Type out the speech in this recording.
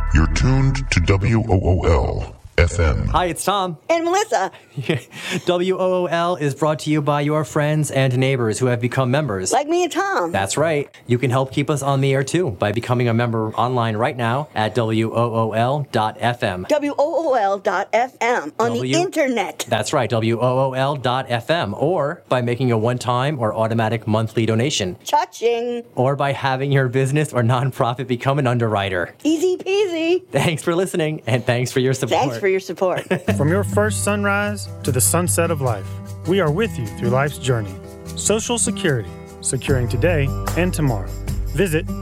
You're tuned to WOOL FM. Hi, it's Tom. And Melissa. WOOL is brought to you by your friends and neighbors who have become members. Like me and Tom. That's right. You can help keep us on the air too by becoming a member online right now at WOOL.FM. WOOL.FM on the internet. That's right, WOOL.FM. Or by making a one-time or automatic monthly donation. Cha-ching. Or by having your business or nonprofit become an underwriter. Easy peasy. Thanks for listening, and thanks for your support. Thanks for your support. From your first sunrise to the sunset of life, we are with you through life's journey. Social Security, securing today and tomorrow. Visit